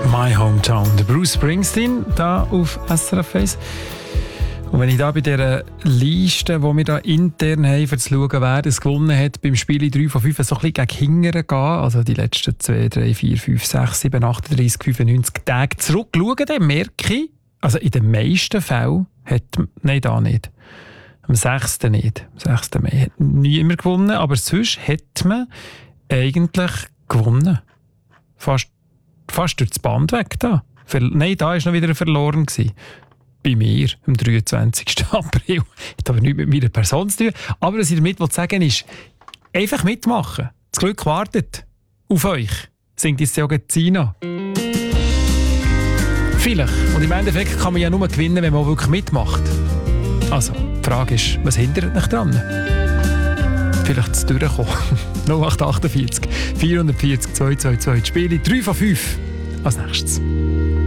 My Hometown. Der Bruce Springsteen da auf SRF 1. Und wenn ich da bei dieser Liste, die wir da intern haben, um zu schauen, wer das gewonnen hat, beim Spiel 3 von 5 so ein bisschen gegen hinten gehe, also die letzten 2, 3, 4, 5, 6, 7, 38, 95 Tage zurückschauen, dann merke ich, also in den meisten Fällen nein, da nicht. Am 6. nicht. Am 6. Mai hat niemand gewonnen, aber sonst hat man eigentlich gewonnen. Fast durch das Band weg da. Nein, da war noch wieder verloren gewesen. Bei mir, am 23. April. Das hat aber nichts mit meiner Person zu tun. Aber was ich damit sagen will, ist, einfach mitmachen. Das Glück wartet auf euch. Singt jetzt auch Zina. Vielleicht. Und im Endeffekt kann man ja nur gewinnen, wenn man auch wirklich mitmacht. Also, die Frage ist, was hindert mich dran? Vielleicht zu durchkommen. 0848 440 222. Spiele 3 von 5. Als nächstes.